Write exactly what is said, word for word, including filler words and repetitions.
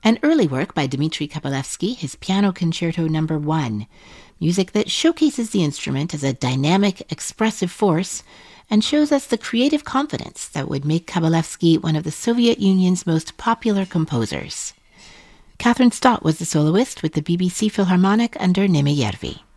An early work by Dmitri Kabalevsky, his Piano Concerto Number One, music that showcases the instrument as a dynamic, expressive force and shows us the creative confidence that would make Kabalevsky one of the Soviet Union's most popular composers. Catherine Stott was the soloist with the B B C Philharmonic under Nemejärvi.